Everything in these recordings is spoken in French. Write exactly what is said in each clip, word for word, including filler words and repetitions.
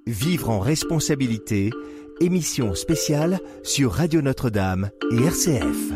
Vivre en responsabilité, émission spéciale sur Radio Notre-Dame et R C F.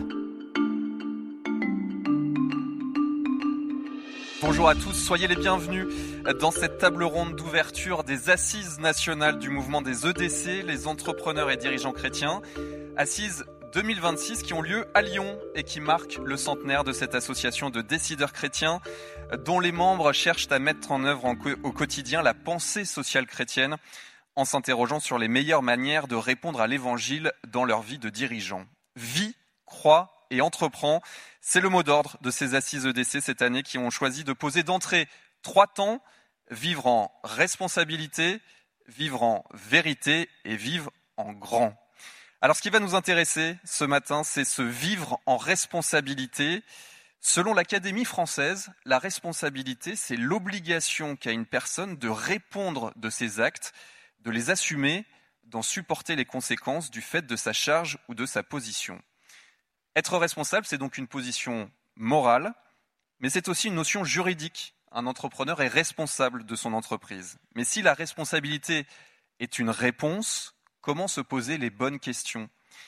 Bonjour à tous, soyez les bienvenus dans cette table ronde d'ouverture des Assises nationales du mouvement des E D C, les entrepreneurs et dirigeants chrétiens. Assises deux mille vingt-six qui ont lieu à Lyon et qui marquent le centenaire de cette association de décideurs chrétiens dont les membres cherchent à mettre en œuvre au quotidien la pensée sociale chrétienne en s'interrogeant sur les meilleures manières de répondre à l'évangile dans leur vie de dirigeants. Vie, croit et entreprend, c'est le mot d'ordre de ces assises E D C cette année qui ont choisi de poser d'entrée trois temps, vivre en responsabilité, vivre en vérité et vivre en grand. Alors ce qui va nous intéresser ce matin, c'est ce vivre en responsabilité. Selon l'Académie française, la responsabilité, c'est l'obligation qu'a une personne de répondre de ses actes, de les assumer, d'en supporter les conséquences du fait de sa charge ou de sa position. Être responsable, c'est donc une position morale, mais c'est aussi une notion juridique. Un entrepreneur est responsable de son entreprise. Mais si la responsabilité est une réponse, comment se poser les bonnes questions ?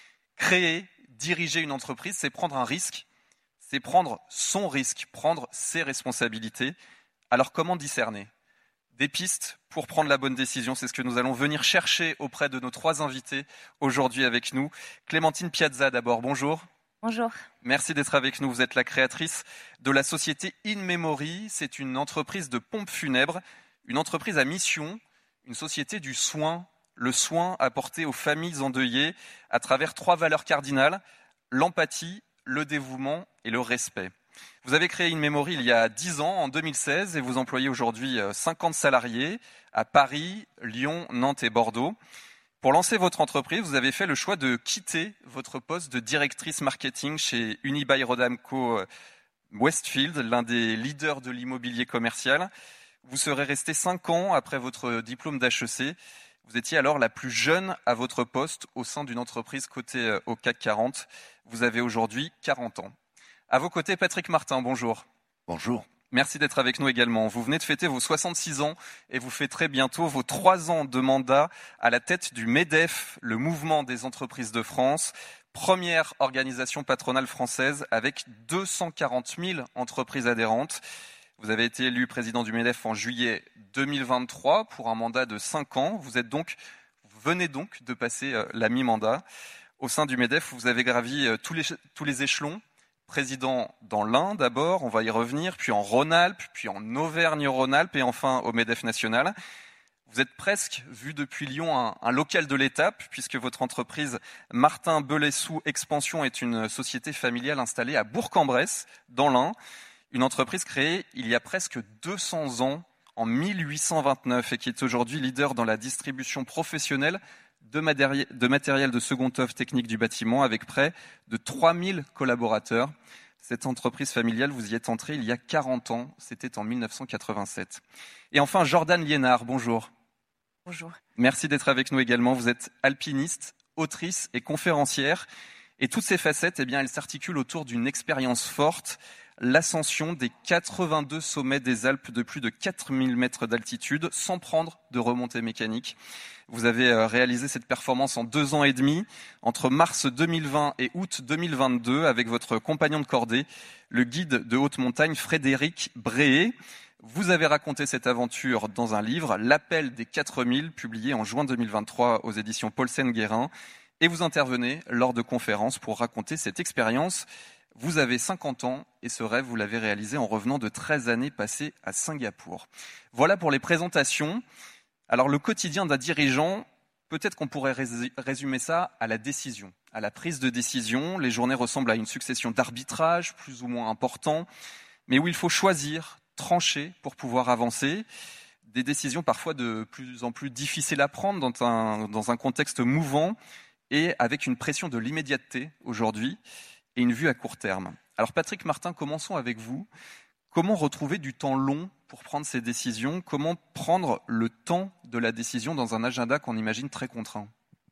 Créer, diriger une entreprise, c'est prendre un risque, c'est prendre son risque, prendre ses responsabilités. Alors comment discerner ? Des pistes pour prendre la bonne décision, c'est ce que nous allons venir chercher auprès de nos trois invités aujourd'hui avec nous. Clémentine Piazza d'abord, bonjour. Bonjour. Merci d'être avec nous. Vous êtes la créatrice de la société In Memory. C'est une entreprise de pompes funèbres, une entreprise à mission, une société du soin, le soin apporté aux familles endeuillées à travers trois valeurs cardinales, l'empathie, le dévouement et le respect. Vous avez créé In Memory il y a dix ans, en deux mille seize, et vous employez aujourd'hui cinquante salariés à Paris, Lyon, Nantes et Bordeaux. Pour lancer votre entreprise, vous avez fait le choix de quitter votre poste de directrice marketing chez Unibail-Rodamco Westfield, l'un des leaders de l'immobilier commercial. Vous serez resté cinq ans après votre diplôme d'H E C. Vous étiez alors la plus jeune à votre poste au sein d'une entreprise cotée au C A C quarante. Vous avez aujourd'hui quarante ans. À vos côtés, Patrick Martin, bonjour. Bonjour. Merci d'être avec nous également. Vous venez de fêter vos soixante-six ans et vous fêterez bientôt vos trois ans de mandat à la tête du MEDEF, le Mouvement des entreprises de France, première organisation patronale française avec deux cent quarante mille entreprises adhérentes. Vous avez été élu président du MEDEF en juillet deux mille vingt-trois pour un mandat de cinq ans. Vous êtes donc, vous venez donc de passer la mi-mandat. Au sein du MEDEF, vous avez gravi tous les, tous les échelons. Président dans l'Ain d'abord, on va y revenir, puis en Rhône-Alpes, puis en Auvergne-Rhône-Alpes et enfin au MEDEF national. Vous êtes presque vu depuis Lyon un, un local de l'étape, puisque votre entreprise Martin Belessou Expansion est une société familiale installée à Bourg-en-Bresse, dans l'Ain. Une entreprise créée il y a presque deux cents ans, en mille huit cent vingt-neuf, et qui est aujourd'hui leader dans la distribution professionnelle de matériel, de matériel de seconde œuvre technique du bâtiment, avec près de trois mille collaborateurs. Cette entreprise familiale, vous y êtes entré il y a quarante ans, c'était en mille neuf cent quatre-vingt-sept. Et enfin, Jordan Liénard, bonjour. Bonjour. Merci d'être avec nous également. Vous êtes alpiniste, autrice et conférencière. Et toutes ces facettes, eh bien, elles s'articulent autour d'une expérience forte, l'ascension des quatre-vingt-deux sommets des Alpes de plus de quatre mille mètres d'altitude, sans prendre de remontée mécanique. Vous avez réalisé cette performance en deux ans et demi, entre mars deux mille vingt et août deux mille vingt-deux, avec votre compagnon de cordée, le guide de haute montagne Frédéric Bréé. Vous avez raconté cette aventure dans un livre, L'Appel des quatre mille, publié en juin deux mille vingt-trois aux éditions Paulsen-Guérin. Et vous intervenez lors de conférences pour raconter cette expérience. Vous avez cinquante ans et ce rêve, vous l'avez réalisé en revenant de treize années passées à Singapour. Voilà pour les présentations. Alors le quotidien d'un dirigeant, peut-être qu'on pourrait résumer ça à la décision, à la prise de décision. Les journées ressemblent à une succession d'arbitrages plus ou moins importants, mais où il faut choisir, trancher pour pouvoir avancer. Des décisions parfois de plus en plus difficiles à prendre dans un, dans un contexte mouvant et avec une pression de l'immédiateté aujourd'hui et une vue à court terme. Alors Patrick Martin, commençons avec vous. Comment retrouver du temps long pour prendre ces décisions ? Comment prendre le temps de la décision dans un agenda qu'on imagine très contraint ?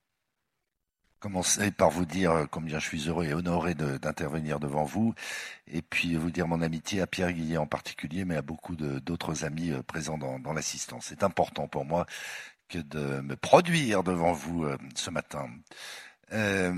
Commencer par vous dire combien je suis heureux et honoré de, d'intervenir devant vous, et puis vous dire mon amitié à Pierre Guillet en particulier, mais à beaucoup de, d'autres amis présents dans, dans l'assistance. C'est important pour moi de me produire devant vous euh, ce matin. Euh,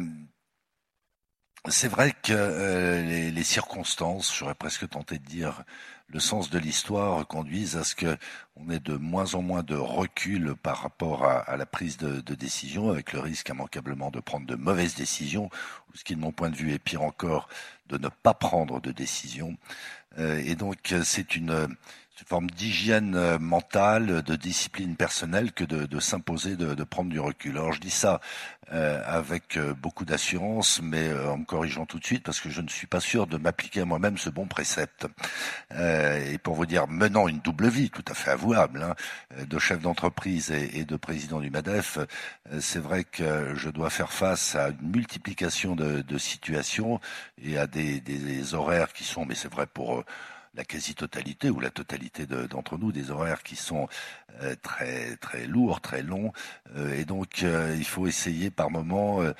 c'est vrai que euh, les, les circonstances, j'aurais presque tenté de dire le sens de l'histoire, conduisent à ce que on ait de moins en moins de recul par rapport à, à la prise de, de décision, avec le risque immanquablement de prendre de mauvaises décisions, ou ce qui de mon point de vue est pire encore, de ne pas prendre de décision. Euh, et donc c'est une, une forme d'hygiène mentale, de discipline personnelle que de, de s'imposer de, de prendre du recul. Alors je dis ça euh, avec beaucoup d'assurance, mais euh, en me corrigeant tout de suite, parce que je ne suis pas sûr de m'appliquer à moi-même ce bon précepte. Euh, et pour vous dire, menant une double vie tout à fait avouable, hein, de chef d'entreprise et, et de président du MEDEF, euh, c'est vrai que je dois faire face à une multiplication de, de situations et à des, des, des horaires qui sont, mais c'est vrai pour euh, la quasi-totalité ou la totalité de, d'entre nous, des horaires qui sont euh, très très lourds, très longs, euh, et donc euh, il faut essayer par moments euh,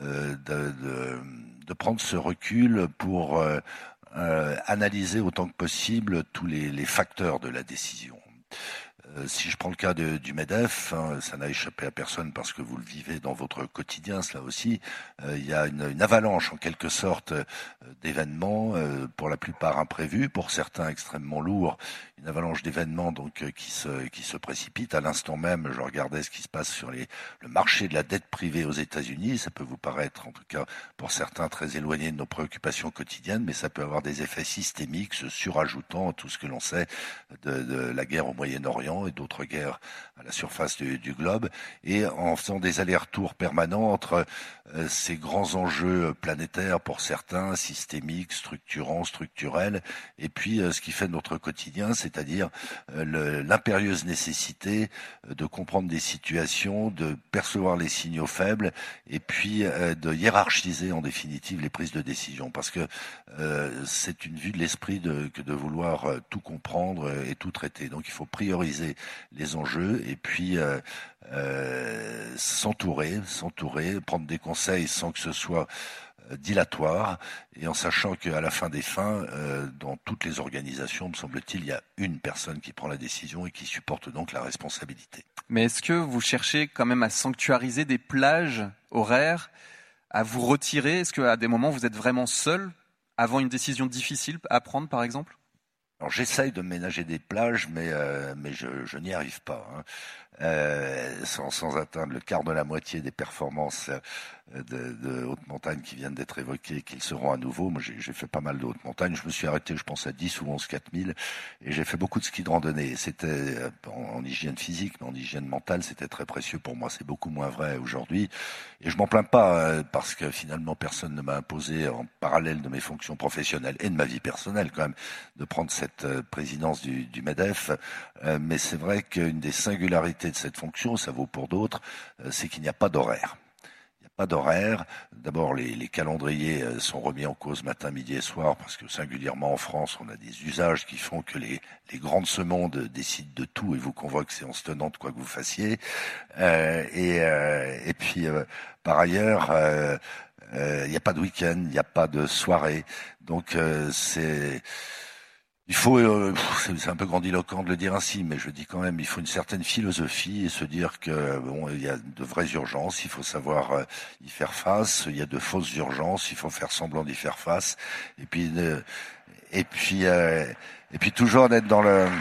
de, de, de prendre ce recul pour euh, euh, analyser autant que possible tous les, les facteurs de la décision. Euh, si je prends le cas de, du MEDEF, hein, ça n'a échappé à personne parce que vous le vivez dans votre quotidien, cela aussi. Euh, il y a une, une avalanche en quelque sorte euh, d'événements, euh, pour la plupart imprévus, pour certains extrêmement lourds. Une avalanche d'événements donc euh, qui se qui se précipite. À l'instant même, je regardais ce qui se passe sur les le marché de la dette privée aux États-Unis. Ça peut vous paraître, en tout cas pour certains, très éloigné de nos préoccupations quotidiennes, mais ça peut avoir des effets systémiques, se surajoutant à tout ce que l'on sait de, de la guerre au Moyen-Orient et d'autres guerres à la surface du, du globe, et en faisant des allers-retours permanents entre euh, ces grands enjeux planétaires pour certains, systémiques, structurants, structurels, et puis euh, ce qui fait de notre quotidien, c'est-à-dire euh, le, l'impérieuse nécessité de comprendre des situations, de percevoir les signaux faibles, et puis euh, de hiérarchiser en définitive les prises de décision, parce que euh, c'est une vue de l'esprit de, que de vouloir euh, tout comprendre et tout traiter. Donc il faut prioriser les enjeux et puis euh, euh, s'entourer, s'entourer, prendre des conseils sans que ce soit euh, dilatoire, et en sachant qu'à la fin des fins, euh, dans toutes les organisations, me semble-t-il, il y a une personne qui prend la décision et qui supporte donc la responsabilité. Mais est-ce que vous cherchez quand même à sanctuariser des plages horaires, à vous retirer? Est-ce qu'à des moments vous êtes vraiment seul avant une décision difficile à prendre, par exemple? Alors j'essaye de ménager des plages, mais euh, mais je, je n'y arrive pas, hein. Euh, sans, sans atteindre le quart de la moitié des performances de, de haute montagne qui viennent d'être évoquées, qu'ils seront à nouveau. Moi, j'ai, j'ai fait pas mal de haute montagne. Je me suis arrêté, je pense, à dix ou onze quatre mille, et j'ai fait beaucoup de ski de randonnée. C'était en, en hygiène physique, mais en hygiène mentale, c'était très précieux pour moi. C'est beaucoup moins vrai aujourd'hui, et je m'en plains pas parce que finalement personne ne m'a imposé, en parallèle de mes fonctions professionnelles et de ma vie personnelle quand même, de prendre cette présidence du, du MEDEF. Euh, mais c'est vrai qu'une des singularités de cette fonction, ça vaut pour d'autres, euh, c'est qu'il n'y a pas d'horaire. Il n'y a pas d'horaire. D'abord, les, les calendriers euh, sont remis en cause matin, midi et soir, parce que singulièrement en France, on a des usages qui font que les, les grands de ce monde décident de tout et vous convoquent séance tenante quoi que vous fassiez. Euh, et, euh, et puis, euh, par ailleurs, euh, euh, il n'y a pas de week-end, il n'y a pas de soirée. Donc, euh, c'est... Il faut, euh, c'est un peu grandiloquent de le dire ainsi, mais je dis quand même, il faut une certaine philosophie et se dire que bon, il y a de vraies urgences, il faut savoir euh, y faire face. Il y a de fausses urgences, il faut faire semblant d'y faire face. Et puis, euh, et puis, euh, et puis toujours d'être dans le,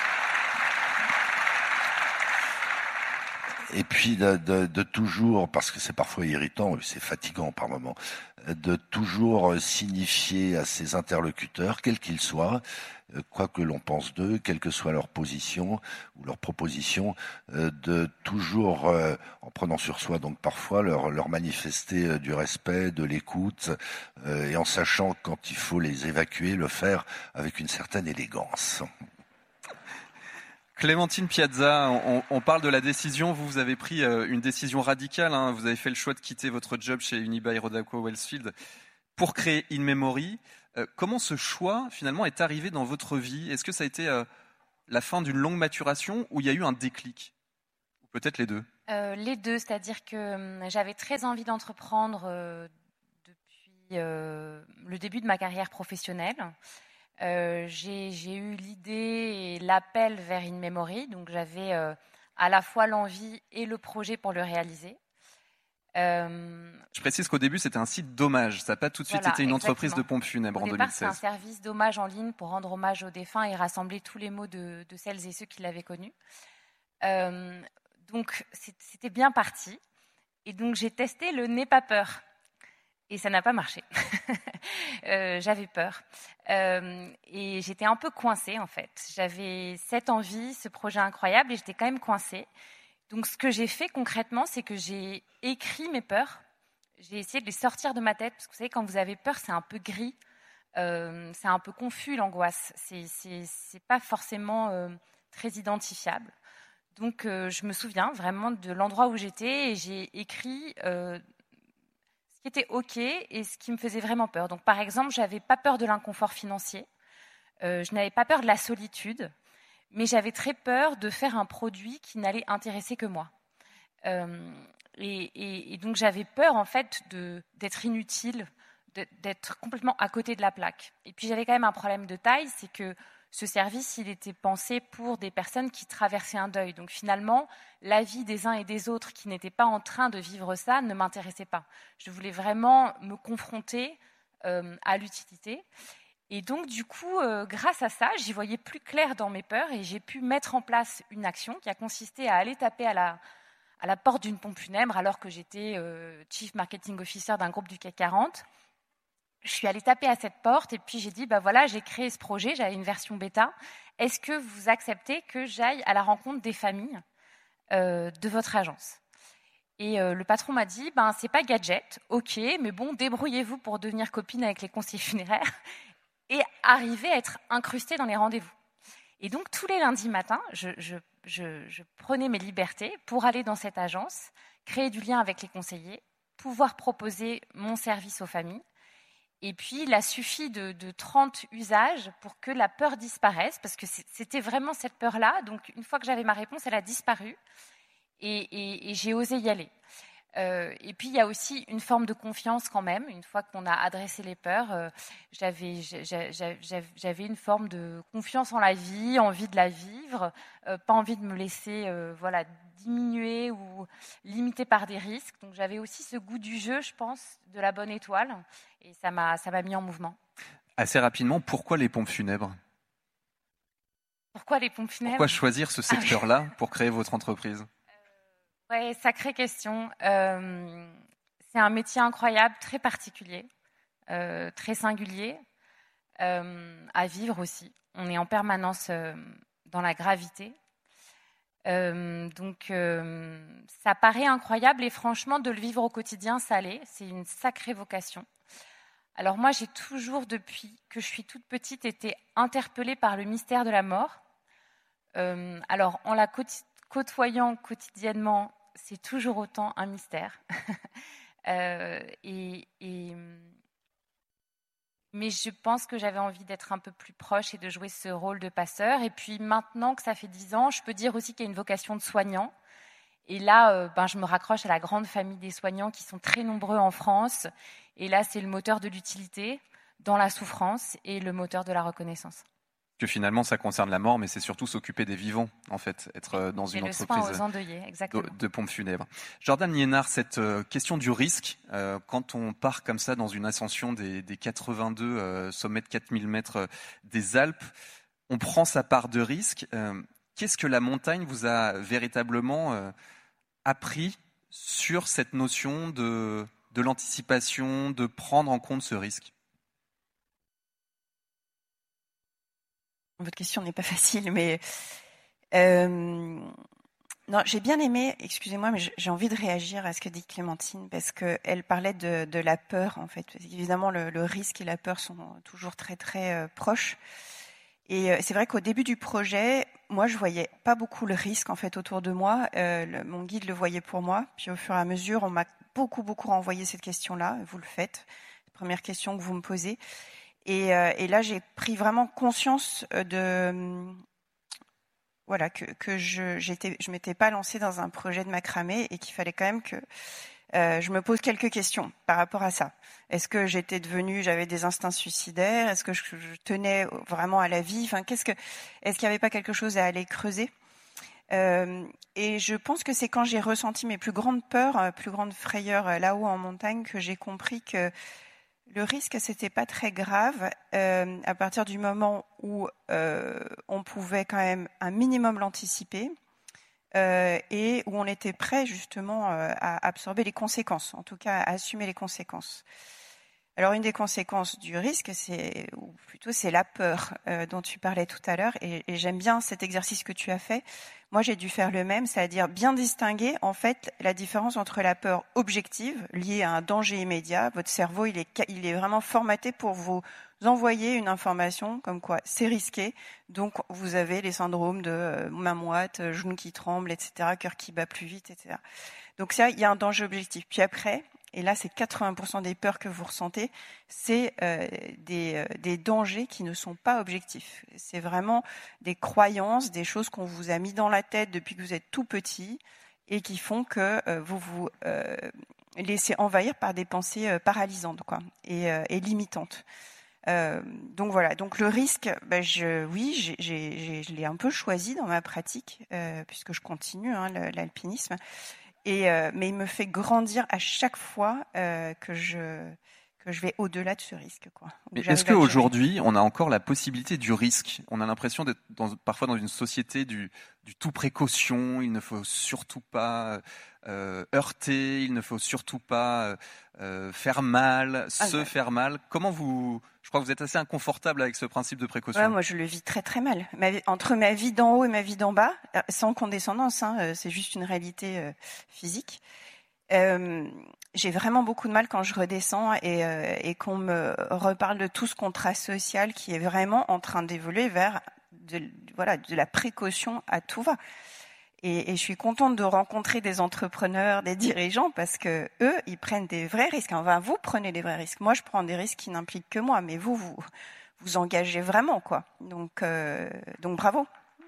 et puis de, de, de toujours, parce que c'est parfois irritant, c'est fatigant par moments, de toujours signifier à ses interlocuteurs, quels qu'ils soient, quoi que l'on pense d'eux, quelle que soit leur position ou leur proposition, de toujours, en prenant sur soi donc parfois, leur, leur manifester du respect, de l'écoute, et en sachant quand il faut les évacuer, le faire avec une certaine élégance. Clémentine Piazza, on, on parle de la décision. Vous, vous avez pris une décision radicale, hein. Vous avez fait le choix de quitter votre job chez Unibail-Rodamco-Wellsfield pour créer In Memory. Euh, comment ce choix, finalement, est arrivé dans votre vie? Est-ce que ça a été euh, la fin d'une longue maturation ou il y a eu un déclic? Ou peut-être les deux? euh, Les deux, c'est-à-dire que euh, j'avais très envie d'entreprendre euh, depuis euh, le début de ma carrière professionnelle. Euh, j'ai, j'ai eu l'idée et l'appel vers In Memory, donc j'avais euh, à la fois l'envie et le projet pour le réaliser. Euh, Je précise qu'au début, c'était un site d'hommage. Ça n'a pas tout de suite voilà, été une exactement. entreprise de pompes funèbres en deux mille seize. Au départ, c'est un service d'hommage en ligne pour rendre hommage aux défunts et rassembler tous les mots de, de celles et ceux qui l'avaient connu. Euh, donc, c'était bien parti. Et donc, j'ai testé le n'aie pas peur. Et ça n'a pas marché. euh, j'avais peur. Euh, et j'étais un peu coincée, en fait. J'avais cette envie, ce projet incroyable, et j'étais quand même coincée. Donc, ce que j'ai fait concrètement, c'est que j'ai écrit mes peurs. J'ai essayé de les sortir de ma tête. Parce que vous savez, quand vous avez peur, c'est un peu gris. Euh, c'est un peu confus, l'angoisse. C'est, c'est, c'est pas forcément euh, très identifiable. Donc, euh, je me souviens vraiment de l'endroit où j'étais et j'ai écrit euh, ce qui était OK et ce qui me faisait vraiment peur. Donc, par exemple, je n'avais pas peur de l'inconfort financier. Euh, je n'avais pas peur de la solitude. Mais j'avais très peur de faire un produit qui n'allait intéresser que moi. Euh, et, et, et donc, j'avais peur, en fait, de, d'être inutile, de, d'être complètement à côté de la plaque. Et puis, j'avais quand même un problème de taille, c'est que ce service, il était pensé pour des personnes qui traversaient un deuil. Donc, finalement, la vie des uns et des autres qui n'étaient pas en train de vivre ça ne m'intéressait pas. Je voulais vraiment me confronter euh, à l'utilité. Et donc, du coup, euh, grâce à ça, j'y voyais plus clair dans mes peurs et j'ai pu mettre en place une action qui a consisté à aller taper à la, à la porte d'une pompe funèbre alors que j'étais euh, Chief Marketing Officer d'un groupe du C A C quarante. Je suis allée taper à cette porte et puis j'ai dit, bah voilà, j'ai créé ce projet, j'avais une version bêta. Est-ce que vous acceptez que j'aille à la rencontre des familles euh, de votre agence ? Et euh, le patron m'a dit, ben c'est pas gadget, ok, mais bon, débrouillez-vous pour devenir copine avec les conseillers funéraires et arriver à être incrusté dans les rendez-vous. Et donc, tous les lundis matins, je, je, je, je prenais mes libertés pour aller dans cette agence, créer du lien avec les conseillers, pouvoir proposer mon service aux familles. Et puis, il a suffi de, de trente usages pour que la peur disparaisse, parce que c'était vraiment cette peur-là. Donc, une fois que j'avais ma réponse, elle a disparu et, et, et j'ai osé y aller. Euh, et puis, il y a aussi une forme de confiance quand même. Une fois qu'on a adressé les peurs, euh, j'avais, j'avais, j'avais une forme de confiance en la vie, envie de la vivre, euh, pas envie de me laisser euh, voilà, diminuer ou limiter par des risques. Donc, j'avais aussi ce goût du jeu, je pense, de la bonne étoile. Et ça m'a, ça m'a mis en mouvement. Assez rapidement, pourquoi les pompes funèbres ? Pourquoi les pompes funèbres ? Pourquoi choisir ce secteur-là pour créer votre entreprise ? Oui, sacrée question. Euh, c'est un métier incroyable, très particulier, euh, très singulier, euh, à vivre aussi. On est en permanence euh, dans la gravité. Euh, donc, euh, ça paraît incroyable et franchement, de le vivre au quotidien, ça l'est. C'est une sacrée vocation. Alors moi, j'ai toujours, depuis que je suis toute petite, été interpellée par le mystère de la mort. Euh, alors, en la côte- côtoyant quotidiennement, c'est toujours autant un mystère. euh, et, et, mais je pense que j'avais envie d'être un peu plus proche et de jouer ce rôle de passeur. Et puis maintenant que ça fait dix ans, je peux dire aussi qu'il y a une vocation de soignant. Et là, euh, ben, je me raccroche à la grande famille des soignants qui sont très nombreux en France. Et là, c'est le moteur de l'utilité dans la souffrance et le moteur de la reconnaissance. Que finalement, ça concerne la mort, mais c'est surtout s'occuper des vivants, en fait, être dans c'est une le entreprise soin aux endeuillés, exactement. de, de pompes funèbres. Jordan Liénard, cette euh, question du risque, euh, quand on part comme ça dans une ascension des, des quatre-vingt-deux euh, sommets de quatre mille mètres euh, des Alpes, on prend sa part de risque. Euh, qu'est-ce que la montagne vous a véritablement euh, appris sur cette notion de, de l'anticipation, de prendre en compte ce risque ? Votre question n'est pas facile, mais euh, non, j'ai bien aimé, excusez-moi, mais j'ai envie de réagir à ce que dit Clémentine, parce qu'elle parlait de, de la peur, en fait. Évidemment, le, le risque et la peur sont toujours très, très euh, proches. Et euh, c'est vrai qu'au début du projet, moi, je voyais pas beaucoup le risque, en fait, autour de moi. Euh, le, mon guide le voyait pour moi. Puis au fur et à mesure, on m'a beaucoup, beaucoup renvoyé cette question-là. Vous le faites. Première question que vous me posez. Et, euh, et là, j'ai pris vraiment conscience de voilà que, que je j'étais je m'étais pas lancée dans un projet de macramé et qu'il fallait quand même que euh, je me pose quelques questions par rapport à ça. Est-ce que j'étais devenue, j'avais des instincts suicidaires ? Est-ce que je, je tenais vraiment à la vie ? Enfin, qu'est-ce que est-ce qu'il n'y avait pas quelque chose à aller creuser ? Euh, et je pense que c'est quand j'ai ressenti mes plus grandes peurs, euh, plus grandes frayeurs euh, là-haut en montagne, que j'ai compris que le risque, c'était pas très grave euh, à partir du moment où euh, on pouvait quand même un minimum l'anticiper euh, et où on était prêt justement euh, à absorber les conséquences, en tout cas à assumer les conséquences. Alors une des conséquences du risque, c'est, ou plutôt c'est la peur euh, dont tu parlais tout à l'heure, et, et j'aime bien cet exercice que tu as fait. Moi, j'ai dû faire le même, c'est-à-dire bien distinguer en fait la différence entre la peur objective liée à un danger immédiat. Votre cerveau, il est, il est vraiment formaté pour vous envoyer une information comme quoi c'est risqué, donc vous avez les syndromes de euh, main moite, genoux qui tremblent, et cetera, cœur qui bat plus vite, et cetera. Donc ça, il y a un danger objectif. Puis après, et là c'est quatre-vingts pour cent des peurs que vous ressentez, c'est euh, des, euh, des dangers qui ne sont pas objectifs. C'est vraiment des croyances, des choses qu'on vous a mis dans la tête depuis que vous êtes tout petit et qui font que euh, vous vous euh, laissez envahir par des pensées euh, paralysantes quoi, et, euh, et limitantes. Euh, donc voilà, donc le risque, ben je, oui, j'ai, j'ai, je l'ai un peu choisi dans ma pratique, euh, puisque je continue hein, l'alpinisme. Et, euh, mais il me fait grandir à chaque fois euh, que je que je vais au-delà de ce risque, quoi. Mais est-ce qu'aujourd'hui, on a encore la possibilité du risque ? On a l'impression d'être dans, parfois dans une société du, du tout précaution. Il ne faut surtout pas euh, heurter, il ne faut surtout pas euh, faire mal, ah, se ouais. faire mal. Comment vous... Je crois que vous êtes assez inconfortable avec ce principe de précaution. Ouais, moi, je le vis très très mal. Ma vie, entre ma vie d'en haut et ma vie d'en bas, sans condescendance, hein, c'est juste une réalité euh, physique. Euh, j'ai vraiment beaucoup de mal quand je redescends et, euh, et qu'on me reparle de tout ce contrat social qui est vraiment en train d'évoluer vers de, voilà, de la précaution à tout va. Et, et je suis contente de rencontrer des entrepreneurs, des dirigeants, parce que eux, ils prennent des vrais risques. Enfin, vous prenez des vrais risques. Moi, je prends des risques qui n'impliquent que moi, mais vous, vous vous engagez vraiment, quoi. Donc, euh, donc bravo.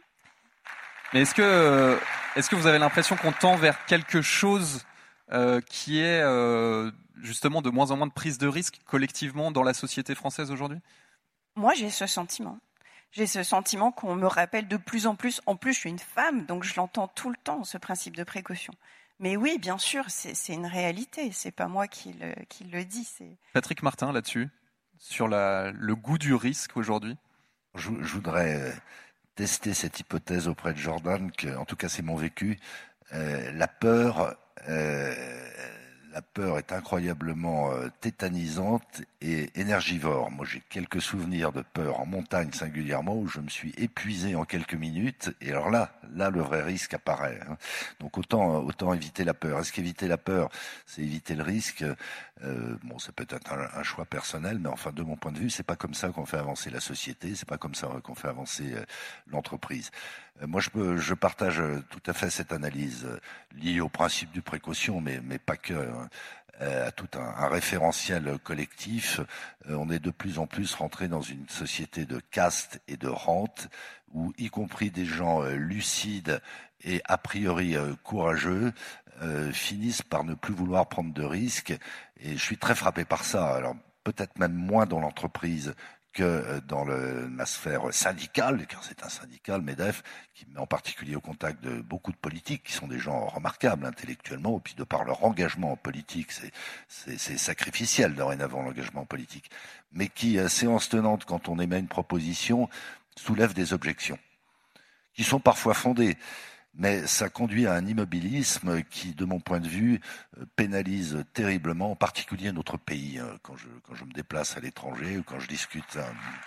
Mais est-ce que, est-ce que vous avez l'impression qu'on tend vers quelque chose Euh, qui est euh, justement de moins en moins de prise de risque collectivement dans la société française aujourd'hui ? Moi, j'ai ce sentiment. J'ai ce sentiment qu'on me rappelle de plus en plus. En plus, je suis une femme, donc je l'entends tout le temps, ce principe de précaution. Mais oui, bien sûr, c'est, c'est une réalité. C'est pas moi qui le, qui le dis. C'est... Patrick Martin, là-dessus, sur la, le goût du risque aujourd'hui ? Je, je voudrais tester cette hypothèse auprès de Jordan, que, en tout cas, c'est mon vécu. Euh, la peur... Euh, la peur est incroyablement euh, tétanisante et énergivore. Moi, j'ai quelques souvenirs de peur en montagne singulièrement où je me suis épuisé en quelques minutes. Et alors là, là, le vrai risque apparaît. Hein. Donc autant, autant éviter la peur. Est-ce qu'éviter la peur, c'est éviter le risque ? euh, Bon, ça peut être un, un choix personnel, mais enfin, de mon point de vue, c'est pas comme ça qu'on fait avancer la société. C'est pas comme ça qu'on fait avancer euh, l'entreprise. Euh, moi, je, peux, je partage tout à fait cette analyse euh, liée au principe du précaution, mais, mais pas que. Hein. À tout un, un référentiel collectif, euh, on est de plus en plus rentré dans une société de caste et de rente, où y compris des gens euh, lucides et a priori euh, courageux euh, finissent par ne plus vouloir prendre de risques. Et je suis très frappé par ça. Alors peut-être même moins dans l'entreprise que dans le, la sphère syndicale, car c'est un syndicat, le MEDEF, qui met en particulier au contact de beaucoup de politiques, qui sont des gens remarquables intellectuellement, et puis de par leur engagement en politique, c'est, c'est, c'est sacrificiel dorénavant l'engagement politique, mais qui, séance tenante, quand on émet une proposition, soulève des objections, qui sont parfois fondées. Mais ça conduit à un immobilisme qui, de mon point de vue, pénalise terriblement, en particulier notre pays. Quand je, quand je me déplace à l'étranger ou quand je discute...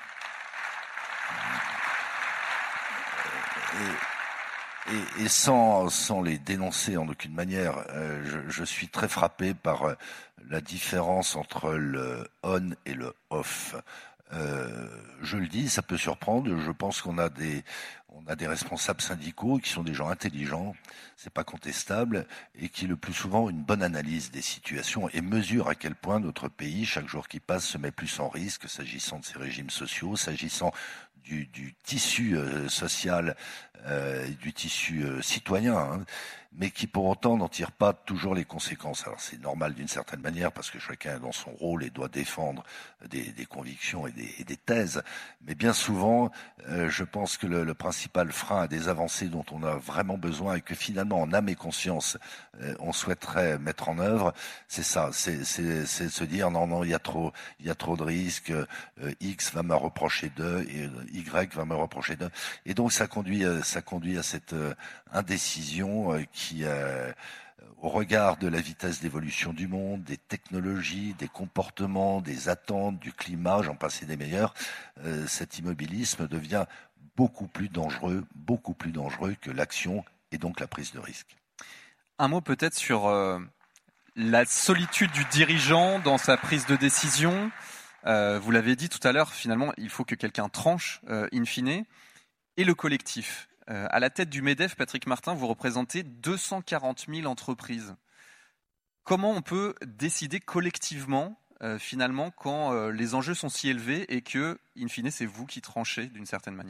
Et, et, et sans, sans les dénoncer en aucune manière, je, je suis très frappé par la différence entre le on et le off. Euh, je le dis, ça peut surprendre. Je pense qu'on a des, on a des responsables syndicaux qui sont des gens intelligents, c'est pas contestable, et qui le plus souvent ont une bonne analyse des situations et mesurent à quel point notre pays, chaque jour qui passe, se met plus en risque, s'agissant de ses régimes sociaux, s'agissant du, du tissu euh, social, euh, du tissu euh, citoyen, hein, mais qui pour autant n'en tire pas toujours les conséquences. Alors c'est normal d'une certaine manière parce que chacun est dans son rôle et doit défendre des, des convictions et des, et des thèses, mais bien souvent, euh, je pense que le, le principal frein à des avancées dont on a vraiment besoin et que finalement en âme et conscience euh, on souhaiterait mettre en œuvre, c'est ça, c'est, c'est, c'est de se dire non non il y a trop, il y a trop de risques, euh, X va me reprocher d'eux et Y va me reprocher d'eux, et donc ça conduit, ça conduit à cette euh, indécision euh, qui, euh, au regard de la vitesse d'évolution du monde, des technologies, des comportements, des attentes, du climat, j'en passe et des meilleurs, euh, cet immobilisme devient beaucoup plus dangereux, beaucoup plus dangereux que l'action et donc la prise de risque. Un mot peut-être sur euh, la solitude du dirigeant dans sa prise de décision. Euh, vous l'avez dit tout à l'heure, finalement, il faut que quelqu'un tranche, euh, in fine, et le collectif. Euh, à la tête du MEDEF, Patrick Martin, vous représentez deux cent quarante mille entreprises. Comment on peut décider collectivement, euh, finalement, quand euh, les enjeux sont si élevés et que, in fine, c'est vous qui tranchez d'une certaine manière ?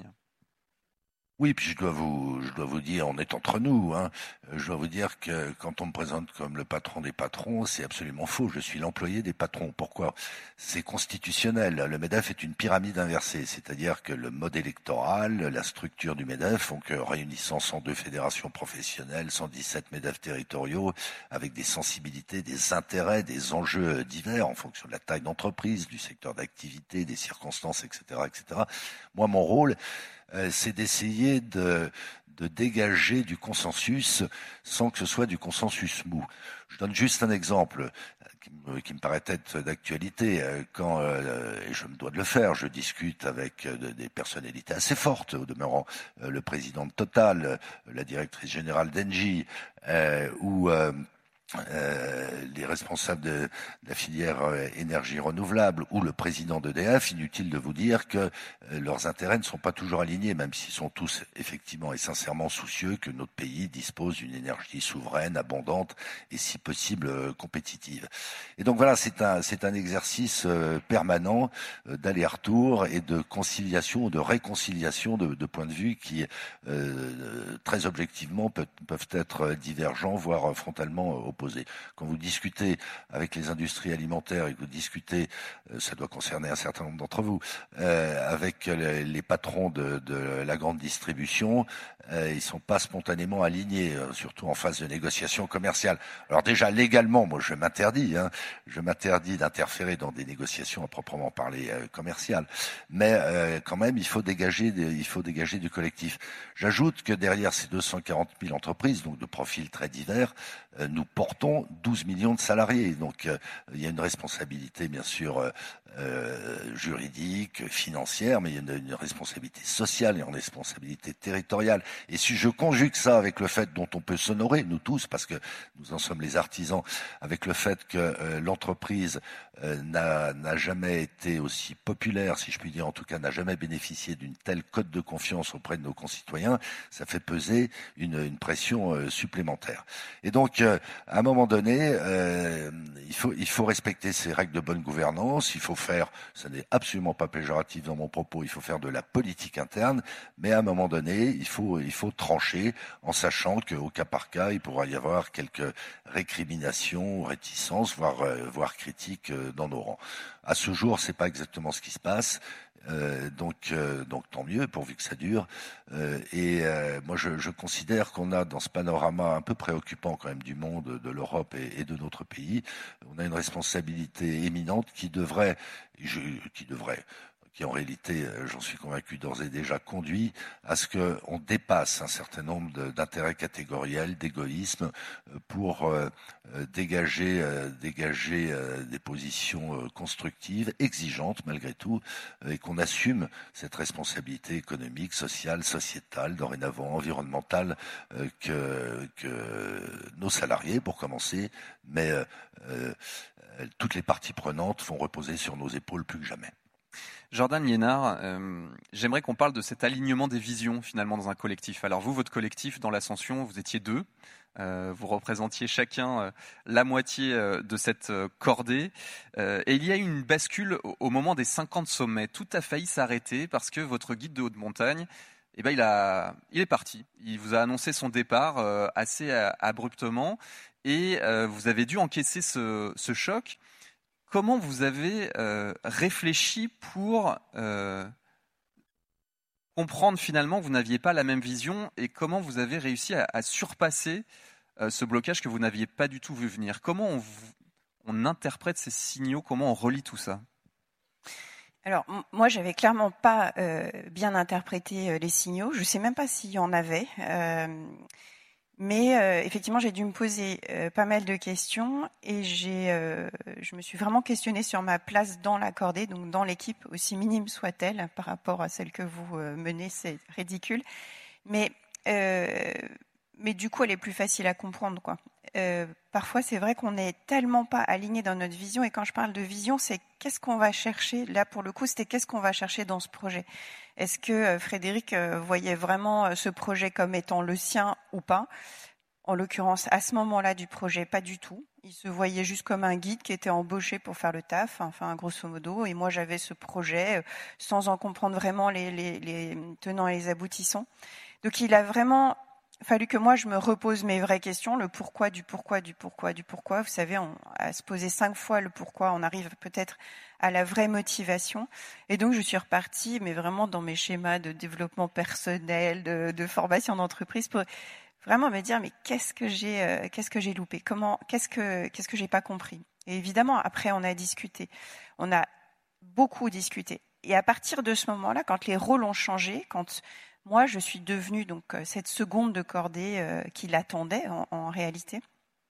Oui, puis je dois vous, je dois vous dire, on est entre nous, hein, je dois vous dire que quand on me présente comme le patron des patrons, c'est absolument faux. Je suis l'employé des patrons. Pourquoi ? C'est constitutionnel. Le MEDEF est une pyramide inversée, c'est-à-dire que le mode électoral, la structure du MEDEF, donc réunissant cent deux fédérations professionnelles, cent dix-sept MEDEF territoriaux, avec des sensibilités, des intérêts, des enjeux divers en fonction de la taille d'entreprise, du secteur d'activité, des circonstances, et cetera, et cetera. Moi, mon rôle, Euh, c'est d'essayer de, de dégager du consensus sans que ce soit du consensus mou. Je donne juste un exemple qui me, qui me paraît être d'actualité. Quand, euh, et je me dois de le faire, je discute avec de, des personnalités assez fortes, au demeurant euh, le président de Total, la directrice générale d'Engie, euh, ou euh, Euh, les responsables de, de la filière euh, énergie renouvelable ou le président d'E D F, inutile de vous dire que euh, leurs intérêts ne sont pas toujours alignés, même s'ils sont tous effectivement et sincèrement soucieux que notre pays dispose d'une énergie souveraine, abondante et si possible euh, compétitive. Et donc voilà, c'est un, c'est un exercice euh, permanent euh, d'aller-retour et de conciliation, de réconciliation de, de points de vue qui, euh, très objectivement, peut, peuvent être divergents, voire frontalement opposés. Quand vous discutez avec les industries alimentaires et que vous discutez, euh, ça doit concerner un certain nombre d'entre vous, euh, avec les, les patrons de, de la grande distribution, euh, ils sont pas spontanément alignés, euh, surtout en phase de négociation commerciale. Alors déjà légalement, moi je m'interdis, hein, je m'interdis d'interférer dans des négociations à proprement parler euh, commerciales, mais euh, quand même il faut dégager, des, il faut dégager du collectif. J'ajoute que derrière ces deux cent quarante mille entreprises, donc de profils très divers, euh, nous portons douze millions de salariés. Donc euh, il y a une responsabilité bien sûr euh, euh, juridique, financière, mais il y a une, une responsabilité sociale et une responsabilité territoriale. Et si je conjugue ça avec le fait dont on peut s'honorer, nous tous, parce que nous en sommes les artisans, avec le fait que euh, l'entreprise euh, n'a, n'a jamais été aussi populaire, si je puis dire, en tout cas n'a jamais bénéficié d'une telle cote de confiance auprès de nos concitoyens, ça fait peser une, une pression euh, supplémentaire. Et donc, euh, à un moment donné, euh, il faut, il faut respecter ces règles de bonne gouvernance, il faut faire, ça n'est absolument pas péjoratif dans mon propos, il faut faire de la politique interne, mais à un moment donné, il faut, il faut trancher en sachant qu'au cas par cas, il pourra y avoir quelques récriminations, réticences, voire, euh, voire critiques euh, dans nos rangs. À ce jour, c'est pas exactement ce qui se passe. Euh, donc, euh, donc tant mieux, pourvu que ça dure. Euh, et euh, moi, je, je considère qu'on a dans ce panorama un peu préoccupant quand même du monde, de l'Europe et, et de notre pays, on a une responsabilité éminente qui devrait, je, qui devrait, qui en réalité, j'en suis convaincu, d'ores et déjà conduit à ce qu'on dépasse un certain nombre de, d'intérêts catégoriels, d'égoïsme, pour euh, dégager, euh, dégager euh, des positions euh, constructives, exigeantes malgré tout, euh, et qu'on assume cette responsabilité économique, sociale, sociétale, dorénavant environnementale euh, que, que nos salariés, pour commencer, mais euh, euh, toutes les parties prenantes vont reposer sur nos épaules plus que jamais. Jordan Liénard, euh, j'aimerais qu'on parle de cet alignement des visions finalement dans un collectif. Alors vous, votre collectif dans l'Ascension, vous étiez deux. Euh, vous représentiez chacun euh, la moitié euh, de cette euh, cordée. Euh, et il y a eu une bascule au, au moment des cinquante sommets. Tout a failli s'arrêter parce que votre guide de haute montagne, eh ben, il, a, il est parti. Il vous a annoncé son départ euh, assez euh, abruptement et euh, vous avez dû encaisser ce, ce choc. Comment vous avez euh, réfléchi pour euh, comprendre finalement que vous n'aviez pas la même vision et comment vous avez réussi à, à surpasser euh, ce blocage que vous n'aviez pas du tout vu venir? Comment on, on interprète ces signaux? Comment on relie tout ça? Alors, m- moi, j'avais clairement pas euh, bien interprété euh, les signaux. Je sais même pas s'il y en avait. Euh, mais euh, effectivement, j'ai dû me poser euh, pas mal de questions et j'ai, euh, je me suis vraiment questionnée sur ma place dans la cordée, donc dans l'équipe, aussi minime soit-elle par rapport à celle que vous euh, menez. C'est ridicule. Mais, euh, mais du coup, elle est plus facile à comprendre, quoi. Euh, parfois, c'est vrai qu'on n'est tellement pas aligné dans notre vision. Et quand je parle de vision, c'est qu'est-ce qu'on va chercher. Là, pour le coup, c'était qu'est-ce qu'on va chercher dans ce projet. Est-ce que euh, Frédéric euh, voyait vraiment euh, ce projet comme étant le sien ou pas? En l'occurrence, à ce moment-là du projet, pas du tout. Il se voyait juste comme un guide qui était embauché pour faire le taf, enfin, grosso modo. Et moi, j'avais ce projet euh, sans en comprendre vraiment les, les, les tenants et les aboutissants. Donc, il a vraiment fallu que moi, je me repose mes vraies questions, le pourquoi, du pourquoi, du pourquoi, du pourquoi. Vous savez, on, à se poser cinq fois le pourquoi, on arrive peut-être à la vraie motivation. Et donc, je suis repartie, mais vraiment dans mes schémas de développement personnel, de, de formation d'entreprise, pour vraiment me dire, mais qu'est-ce que j'ai, euh, qu'est-ce que j'ai loupé? Comment, qu'est-ce que, qu'est-ce que j'ai pas compris? Et évidemment, après, on a discuté. On a beaucoup discuté. Et à partir de ce moment-là, quand les rôles ont changé, quand moi, je suis devenue donc cette seconde de cordée euh, qui l'attendait en, en réalité.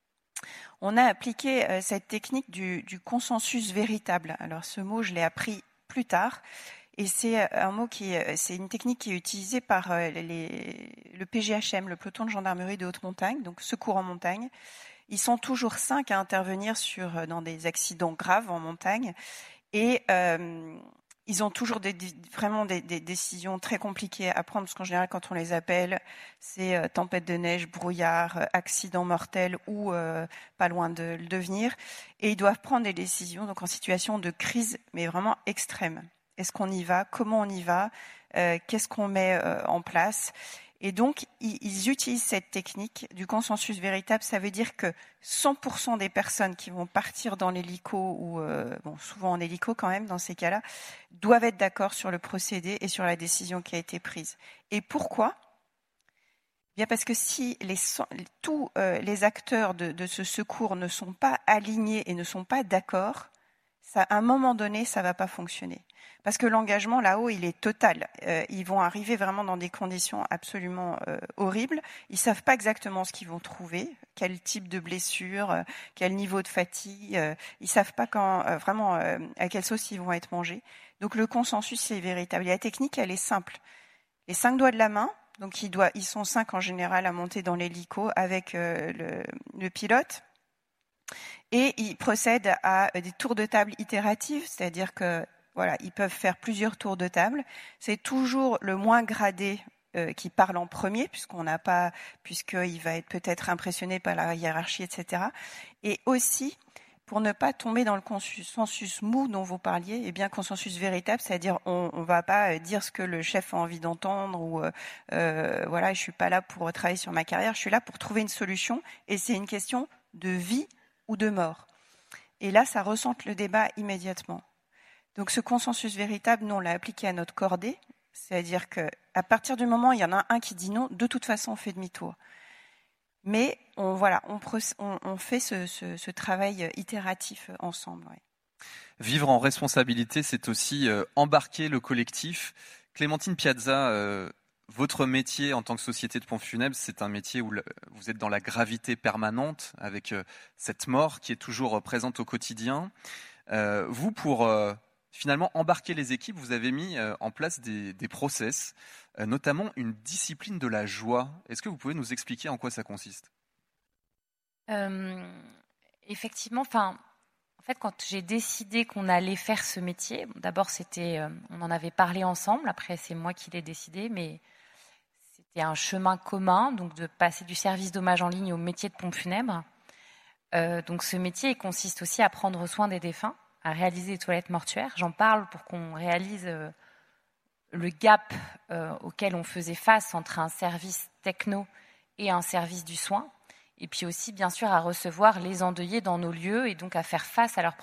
On a appliqué euh, cette technique du, du consensus véritable. Alors, ce mot, je l'ai appris plus tard, et c'est un mot qui, c'est une technique qui est utilisée par euh, les, le P G H M, le peloton de gendarmerie de haute montagne, donc secours en montagne. Ils sont toujours cinq à intervenir sur dans des accidents graves en montagne, et euh, ils ont toujours des, vraiment des, des décisions très compliquées à prendre, parce qu'en général, quand on les appelle, c'est euh, tempête de neige, brouillard, euh, accident mortel ou euh, pas loin de le devenir. Et ils doivent prendre des décisions donc en situation de crise, mais vraiment extrême. Est-ce qu'on y va? Comment on y va? euh, Qu'est-ce qu'on met euh, en place? Et donc, ils utilisent cette technique du consensus véritable. Ça veut dire que cent pour cent des personnes qui vont partir dans l'hélico, ou euh, bon, souvent en hélico quand même dans ces cas-là, doivent être d'accord sur le procédé et sur la décision qui a été prise. Et pourquoi? Bien parce que si les, tous euh, les acteurs de, de ce secours ne sont pas alignés et ne sont pas d'accord, ça, à un moment donné, ça va pas fonctionner. Parce que l'engagement, là-haut, il est total. Euh, ils vont arriver vraiment dans des conditions absolument euh, horribles. Ils savent pas exactement ce qu'ils vont trouver, quel type de blessure, euh, quel niveau de fatigue. Euh, ils savent pas quand, euh, vraiment euh, à quelle sauce ils vont être mangés. Donc le consensus, c'est véritable. Et la technique, elle est simple. Les cinq doigts de la main, donc ils, doivent, ils sont cinq en général à monter dans l'hélico avec euh, le, le pilote. Et ils procèdent à des tours de table itératifs, c'est-à-dire que voilà, ils peuvent faire plusieurs tours de table. C'est toujours le moins gradé euh, qui parle en premier, puisqu'on n'a pas, puisqu'il va être peut-être impressionné par la hiérarchie, et cetera. Et aussi, pour ne pas tomber dans le consensus mou dont vous parliez, eh bien consensus véritable, c'est-à-dire on ne va pas dire ce que le chef a envie d'entendre ou euh, voilà, je suis pas là pour travailler sur ma carrière, je suis là pour trouver une solution et c'est une question de vie ou de mort. Et là, ça ressente le débat immédiatement. Donc ce consensus véritable, nous, on l'a appliqué à notre cordée, c'est-à-dire qu'à partir du moment où il y en a un qui dit non, de toute façon, on fait demi-tour. Mais on, voilà, on, on, on fait ce, ce, ce travail itératif ensemble. Ouais. Vivre en responsabilité, c'est aussi euh, embarquer le collectif. Clémentine Piazza, euh, votre métier en tant que société de pompes funèbres, c'est un métier où le, vous êtes dans la gravité permanente, avec euh, cette mort qui est toujours euh, présente au quotidien. Euh, vous, pour euh, finalement embarquer les équipes, vous avez mis euh, en place des, des process, euh, notamment une discipline de la joie. Est-ce que vous pouvez nous expliquer en quoi ça consiste? euh, Effectivement, enfin, en fait, quand j'ai décidé qu'on allait faire ce métier, bon, d'abord c'était, euh, on en avait parlé ensemble. Après, c'est moi qui l'ai décidé, mais c'était un chemin commun, donc de passer du service d'hommage en ligne au métier de pompe funèbre. Euh, donc ce métier consiste aussi à prendre soin des défunts, à réaliser des toilettes mortuaires. J'en parle pour qu'on réalise euh, le gap euh, auquel on faisait face entre un service techno et un service du soin. Et puis aussi, bien sûr, à recevoir les endeuillés dans nos lieux et donc à faire face à leurs